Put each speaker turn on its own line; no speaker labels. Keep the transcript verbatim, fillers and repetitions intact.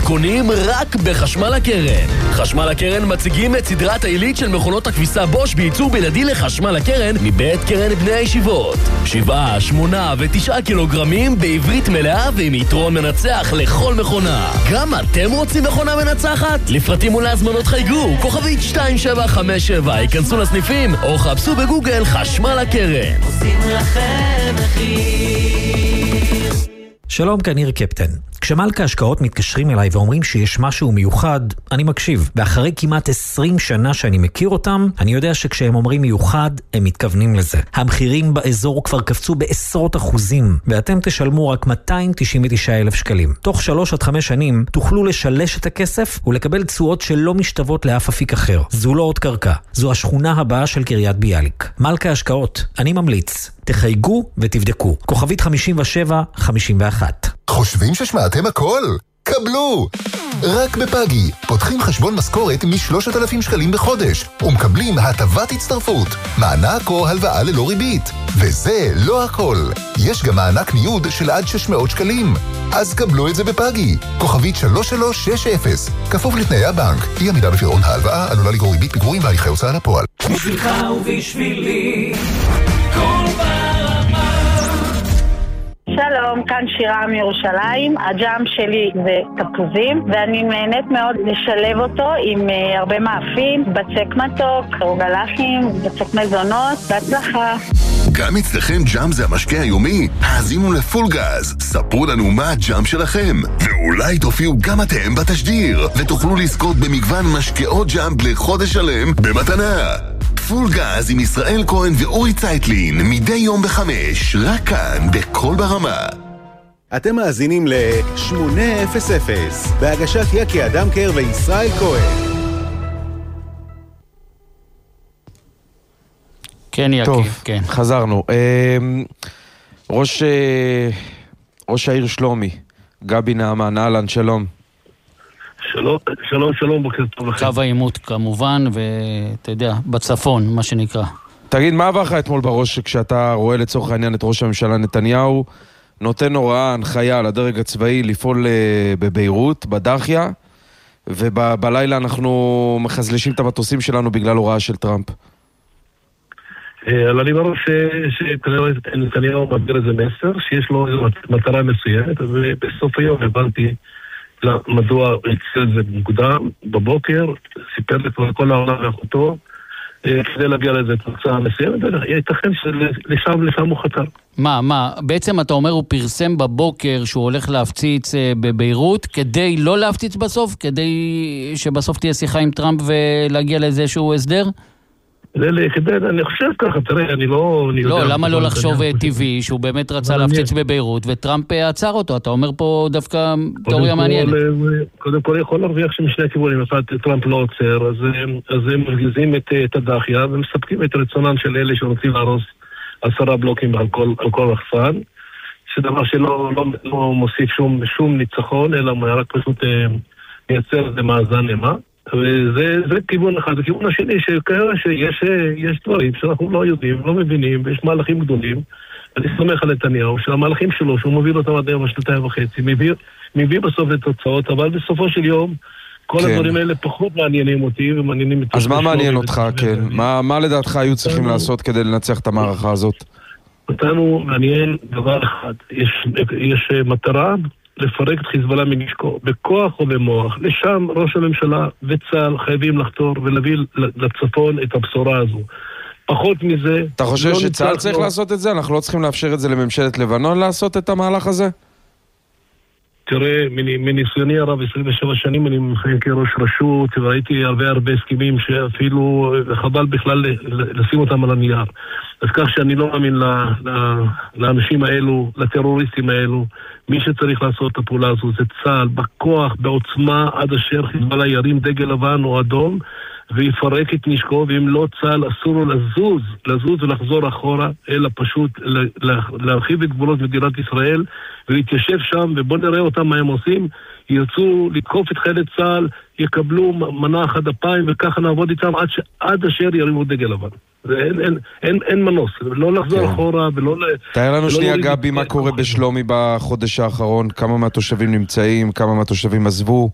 קונים רק בחשמל הקרן. חשמל הקרן מציגים את סדרת העילית של מכונות הכביסה בוש בייצור בלעדי לחשמל הקרן מבית קרן בני הישיבות. שבעה, שמונה ותשעה קילוגרמים בעברית מלאה ועם יתרון מנצח לכל מכונה. גם אתם רוצים מכונה מנצחת? לפרטים ולהזמנות חייגו, כוכבית שתיים שבע חמש שבע, ייכנסו לסניפים או חפשו בגוגל חשמל הקרן.
עושים לכם מחיר.
שלום, כאן ניר קפטן. כשמלכה השקעות מתקשרים אליי ואומרים שיש משהו מיוחד, אני מקשיב. ואחרי כמעט עשרים שנה שאני מכיר אותם, אני יודע שכשהם אומרים מיוחד, הם מתכוונים לזה. המחירים באזור כבר קפצו בעשרות אחוזים, ואתם תשלמו רק מאתיים תשעים ותשעה אלף שקלים. תוך שלוש עד חמש שנים תוכלו לשלש את הכסף ולקבל תשואות שלא משתוות לאף אפיק אחר. זו לא עוד קרקע, זו השכונה הבאה של קריית ביאליק. מלכה השקעות, אני ממליץ. תחייגו ותבדקו. כוכבית חמישים ושבע חמישים ואחת.
חושבים ששמעתם הכל? קבלו! רק בפאגי פותחים חשבון משכורת מ-שלושת אלפים שקלים בחודש ומקבלים הטבת הצטרפות, מענק או הלוואה ללא ריבית. וזה לא הכל, יש גם מענק ניוד של עד שש מאות שקלים. אז קבלו את זה בפאגי. כוכבית שלוש שלוש שש אפס, כפוף לתנאי הבנק. אי עמידה בפירעון ההלוואה עלולה לגרור ריבית פיגורים והליכי הוצאה לפועל.
בשבילך ובשבילי כל ברמה.
שלום, כאן שירה מירושלים. הג'אם שלי זה תפוזים, ואני נהנית מאוד לשלב אותו עם uh, הרבה מאפים, בצק מתוק, רוגלחים, בצק מזונות. בהצלחה.
גם אצלכם ג'אם זה המשקה היומי? האזינו לפול גז, ספרו לנו מה הג'אם שלכם, ואולי תופיעו גם אתם בתשדיר, ותוכלו לזכות במגוון משקאות ג'אם לחודש שלם במתנה. פול גז עם ישראל כהן ואורי צייטלין, מדי יום בחמש, רק כאן בכל ברמה.
אתם מאזינים ל-שמונה אפס אפס, בהגשת יקי אדמקר וישראל כהן.
כן, יקי,
טוב,
כן.
חזרנו. ראש, ראש העיר שלומי, גבי נעמן, אהלן, שלום.
שלום, שלום, שלום, בוקר טוב לכם.
קו העימות כמובן, ואתה יודע, בצפון, מה שנקרא.
תגיד, מה עבר לך אתמול בראש כשאתה רואה לצורך העניין את ראש הממשלה נתניהו, נותן הוראה, הנחיה לדרג הצבאי לפעול בביירות, בדחיה, ובלילה אנחנו מחזלשים את המטוסים שלנו בגלל הוראה של טראמפ?
אבל אני בראש שנתניהו מעביר איזה מסר, שיש לו מטרה מסוימת, ובסוף היום הבנתי מדוע הוא יצא את זה מוקדם, בבוקר, סיפר לי כל העולם ואחותו, כדי להגיע לאיזה תוצאה מסוימת, ייתכן שלשם לשם הוא חתר.
מה, מה, בעצם אתה אומר הוא פרסם בבוקר שהוא הולך להפציץ בביירות, כדי לא להפציץ בסוף, כדי שבסוף תהיה שיחה עם טראמפ ולהגיע לאיזשהו הסדר?
אני חושב ככה, תראה, אני לא...
לא, למה לא לחשוב טבעי שהוא באמת רצה להפציץ בביירות וטראמפ עצר אותו? אתה אומר פה דווקא תיאוריה מעניינת.
קודם כל יכול להרוויח שמשני הכיוונים, אחד טראמפ לא עוצר, אז הם מרגיזים את הדחיה ומספקים את רצונם של אלה שרוצים להרוס עשרה בלוקים על כל מחסן, שדבר שלא מוסיף שום ניצחון, אלא רק פשוט מייצר איזה מאזן אימה. וזה זה כיוון אחד. הכיוון השני שכאלה שיש יש דברים שאנחנו לא יודעים, לא מבינים, ויש מהלכים גדולים. אני סומך על נתניהו, שהמהלכים שלו, שהוא מוביל אותם עד היום השנתיים וחצי, מביא, מביא בסוף לתוצאות, אבל בסופו של יום, כל כן. הדברים האלה פחות מעניינים אותי, ומעניינים את...
אז מה מעניין אותך, כן? מה, מה לדעתך היו צריכים אותנו, לעשות כדי לנצח את המערכה הזאת?
אותנו מעניין דבר אחד. יש, יש מטרה... לפרק את חיזבאללה מנשקו, בכוח או במוח. לשם ראש הממשלה וצה"ל חייבים לחתור ולהביא לצפון את הבשורה הזו. פחות מזה...
אתה חושב לא שצה"ל צריך לא... לעשות את זה? אנחנו לא צריכים לאפשר את זה לממשלת לבנון לעשות את המהלך הזה?
תראה, מניסיוני הרב עשרים ושבע שנים אני מכהן כראש רשות, וראיתי הרבה הרבה הסכמים שאפילו חבל בכלל לשים אותם על הנייר. אז כך שאני לא מאמין לאנשים האלו, לטרוריסטים האלו. מי שצריך לעשות את הפעולה הזו זה צה"ל, בכוח, בעוצמה, עד אשר חיזבאללה ירים דגל לבן או אדום, ויפרק את נשקו, ואם לא צה"ל אסור לו לזוז, לזוז ולחזור אחורה, אלא פשוט להרחיב את גבולות מדינת ישראל, ולהתיישב שם, ובוא נראה אותם מה הם עושים, ירצו לתקוף את חיילי צה"ל, יקבלו מנה אחת אפיים, וככה נעבוד איתם עד, ש... עד אשר ירימו דגל לבן. אין, אין, אין, אין מנוס, לא לחזור כן. אחורה ולא...
תאר לנו שנייה גבי, מה קורה בשלומי בחודש האחרון, כמה מהתושבים נמצאים, כמה מהתושבים עזבו?